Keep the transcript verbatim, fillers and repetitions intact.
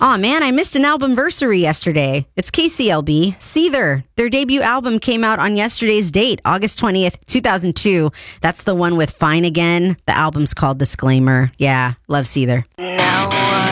Aw, man, I missed an albumversary yesterday. It's K C L B. Seether. Their debut album came out on yesterday's date, August twentieth, two thousand two. That's the one with Fine Again. The album's called Disclaimer. Yeah, love Seether. Now